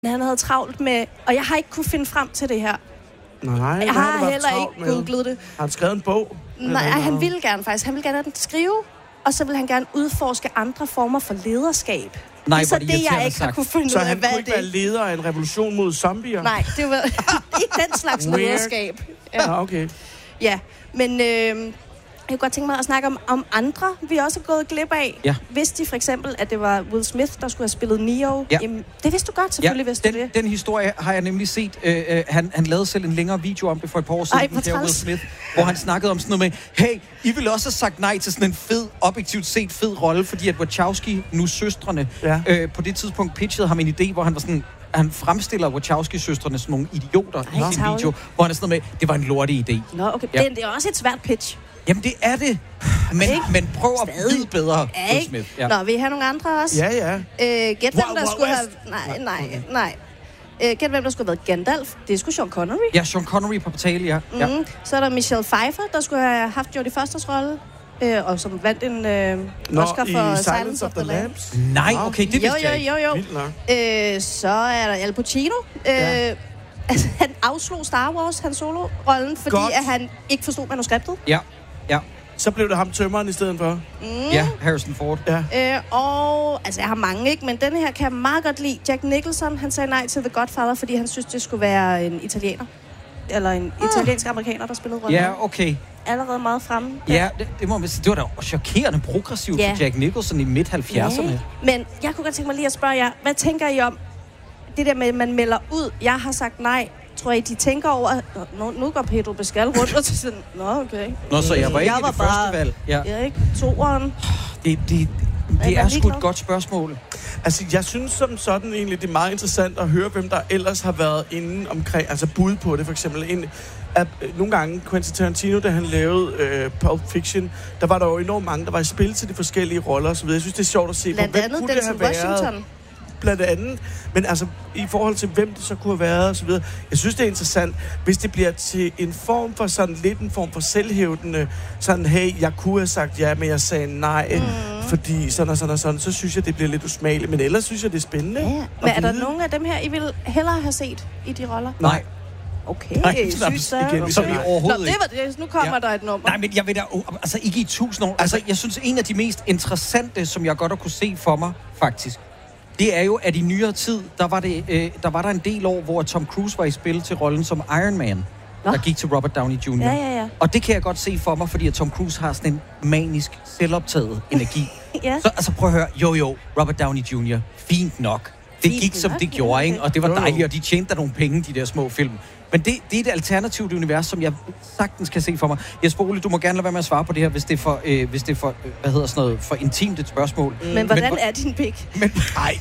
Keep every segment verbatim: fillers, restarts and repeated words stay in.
Han havde travlt med... Og jeg har ikke kunne finde frem til det her. Nej, jeg har heller ikke googlet det. Har han skrevet en bog? Nej, han ville gerne faktisk. Han ville gerne skrive, og så ville han gerne udforske andre former for lederskab. Nej, det er så det, jeg ikke sagt. har kunne finde så ud af, han hvad kunne ikke det... være leder af en revolution mod zombier? Nej, det var ikke den slags lederskab. Ja, ja okay. Ja, men... Øh, jeg kunne godt tænke mig at snakke om, om andre, vi også er gået glip af. Ja. Vidste de for eksempel, at det var Will Smith, der skulle have spillet Neo? Ja. Jamen, det vidste du godt, selvfølgelig ja, vidste den, du det. Den historie har jeg nemlig set. Øh, øh, han, han lavede selv en længere video om det for et par år siden, Ej, hvor Will Smith, hvor han snakkede om sådan noget med, hey, I ville også have sagt nej til sådan en fed, objektivt set fed rolle, fordi at Wachowski, nu søstrene, ja. øh, på det tidspunkt pitchede ham en idé, hvor han var sådan... Han fremstiller Wachowski-søstrene som nogle idioter Ej, i sin video, hvor han er sådan noget med, det var en lortig idé. Nå, okay. Ja. Det, det er også et svært pitch. Jamen, det er det. Men, men prøv at vide bedre, Will Smith. Ja. Nå, vil I have nogle andre også? Ja, ja. Øh, gæt hvem, der skulle have... Nej, nej, nej. Øh, gæt hvem, der skulle have været Gandalf. Det skulle Sean Connery. Ja, Sean Connery på tale, ja. Mm. ja. Så er der Michelle Pfeiffer, der skulle have haft Jodie Fosters rolle. Øh, og som vandt en øh, Nå, Oscar for Silence, Silence of the, the Lambs. Nej, okay, det vidste jo, jeg ikke. Jo, jo, jo. Øh, så er der Al Pacino. Øh, ja. Altså, han afslog Star Wars, hans solo-rollen, fordi at han ikke forstod manuskriptet. Ja, ja. Så blev det ham tømmeren i stedet for. Mm. Ja, Harrison Ford. Ja. Øh, og, altså jeg har mange, ikke? Men denne her kan jeg meget godt lide. Jack Nicholson, han sagde nej til The Godfather, fordi han synes, det skulle være en italiener. Eller en ah. italiensk amerikaner, der spillede rollen. Ja, okay. Allerede meget fremme. Ja, ja det, det, må man sige. Det var da chokerende progressivt ja. for Jack Nicholson i midt halvfjerdserne. Ja. Men jeg kunne godt tænke mig lige at spørge jer, hvad tænker I om det der med, at man melder ud? Jeg har sagt nej. Tror I, de tænker over, nu, nu går Pedro Pascal rundt og sådan, nå okay. Nå, så jeg var ikke jeg i var det bare, første valg. Ja. Jeg er ikke toeren. Det, det, det er sgu et godt spørgsmål. Altså, jeg synes som sådan egentlig, det er meget interessant at høre, hvem der ellers har været inde omkring, altså bud på det for eksempel. En, at, øh, nogle gange, Quentin Tarantino, da han lavede øh, Pulp Fiction, der var der jo enormt mange, der var i spil til de forskellige roller og så videre. Jeg synes, det er sjovt at se Blandt på, hvem kunne det have Washington. været. Blandt andet. Men altså, i forhold til, hvem det så kunne have været og så videre. Jeg synes, det er interessant, hvis det bliver til en form for sådan lidt en form for selvhævdende, sådan, hey, jeg kunne have sagt ja, men jeg sagde nej, mm. fordi sådan og sådan og sådan, så synes jeg, det bliver lidt usmageligt. Men ellers synes jeg, det er spændende. Ja. Men er der nogen af dem her, I vil hellere have set i de roller? Nej. Okay, Nej, sygt så. Igen, som vi overhovedet Nå, det var det. Nu kommer ja. der et nummer. Nej, men jeg vil da... Altså, ikke i tusind år. Altså, jeg synes, en af de mest interessante, som jeg godt har kunne se for mig, faktisk, det er jo, at i nyere tid, der var, det, øh, der var der en del år, hvor Tom Cruise var i spil til rollen som Iron Man, Nå. der gik til Robert Downey junior Ja, ja, ja. Og det kan jeg godt se for mig, fordi at Tom Cruise har sådan en manisk, selvoptaget energi. ja. Så altså, prøv at høre. Jo, jo, Robert Downey junior Fint nok. Det Fint gik, som nok, det gjorde, okay. ikke? Og det var dejligt, og de tjente der nogle penge, de der små film. Men det, det er et alternativt univers, som jeg sagtens kan se for mig. Jesper Ole, du må gerne lade være med at svare på det her, hvis det er for, øh, hvis det er for øh, hvad hedder sådan noget, for intimt et spørgsmål. Mm. Men hvordan men, er din pik? Men nej.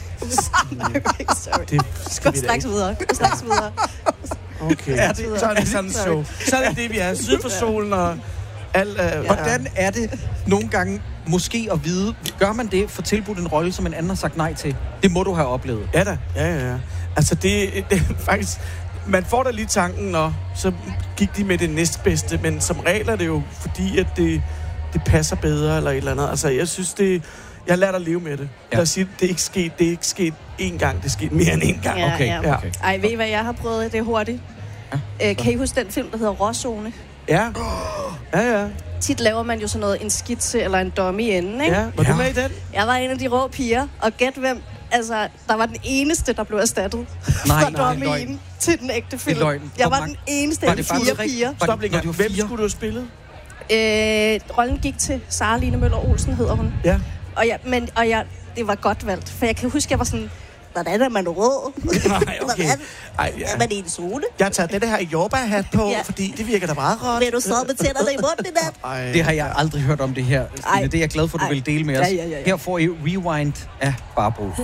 Sorry. Det skal straks videre. Straks videre. Okay. Ja, det, så er det sådan show. Så er det det, vi er. Syd for solen og al... Uh, ja. Hvordan er det nogle gange måske at vide, gør man det for tilbudt en rolle, som en anden har sagt nej til? Det må du have oplevet. Ja da. Ja, ja, ja. Altså, det, det er faktisk... Man får da lige tanken, og så gik de med det næstbedste, men som regel er det jo fordi, at det, det passer bedre eller et eller andet. Altså, jeg synes, det... Jeg lader dig leve med det. Ja. Lad os sige, det er ikke sket, det er ikke sket én gang, det er sket mere end én gang. Ja, okay. Ja. Okay. Ej, ved I, hvad jeg har prøvet? Det er hurtigt. Ja. Øh, kan I huske den film, der hedder Råzone? Ja. Ja, ja. Tit laver man jo sådan noget, en skitse eller en dummy i enden, ikke? Ja, var ja. du med i den? Jeg var en af de rå piger, og gæt hvem? Altså, der var den eneste, der blev erstattet nej, fra dummyen til den ægte film. Løgn. Jeg var den eneste af de fire piger. Stop lige. Hvem fire? Skulle du have spillet? Øh, rollen gik til Sara Line Møller Olsen, hedder hun. Ja. Og, jeg, men, og jeg, det var godt valgt, for jeg kan huske, jeg var sådan... Hvordan er man rød? Nej, okay. Ej, ja. Er man i en zone? Jeg tager det her jordbærhat på, ja. fordi det virker da meget rart. Vil du så med tænderne i munden i nat? Det har jeg aldrig hørt om det her. Stine. Det er jeg glad for, du Ej. vil dele med os. Ja, ja, ja, ja. Her får I Rewind af Barbro.